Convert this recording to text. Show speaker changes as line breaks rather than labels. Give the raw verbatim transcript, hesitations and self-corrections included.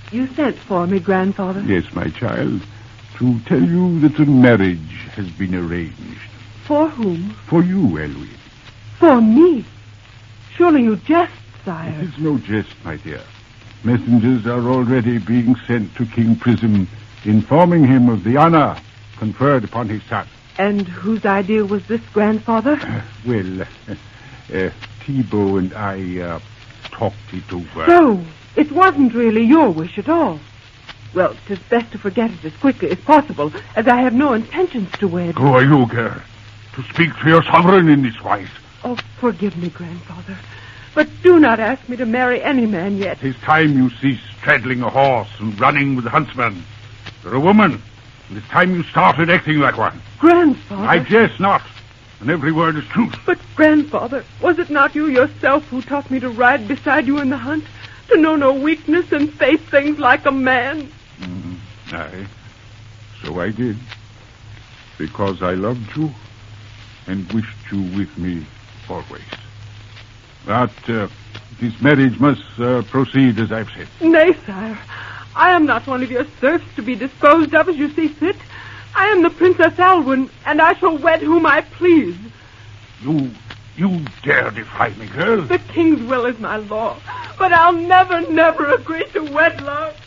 You sent for me, Grandfather?
Yes, my child. To tell you that the marriage has been arranged.
For whom?
For you, Eloise.
For me? Surely you jest, sire.
It is no jest, my dear. Messengers are already being sent to King Prism, informing him of the honor conferred upon his son.
And whose idea was this, Grandfather?
Uh, well, uh, uh, Thibaut and I uh, talked it over.
So, it wasn't really your wish at all. Well, 'tis best to forget it as quickly as possible, as I have no intentions to wed.
Who are you, girl, to speak to your sovereign in this wise?
Oh, forgive me, Grandfather. But do not ask me to marry any man yet.
It is time you ceased straddling a horse and running with the huntsman. You're a woman, and it's time you started acting like one.
Grandfather.
I jest not, and every word is truth.
But, Grandfather, was it not you yourself who taught me to ride beside you in the hunt? To know no weakness and face things like a man?
Mm, aye, so I did. Because I loved you and wished you with me always. But uh, this marriage must uh, proceed as I've said.
Nay, sire. I am not one of your serfs to be disposed of as you see fit. I am the Princess Alwyn, and I shall wed whom I please.
You, you dare defy me, girl?
The king's will is my law, but I'll never, never agree to wedlock.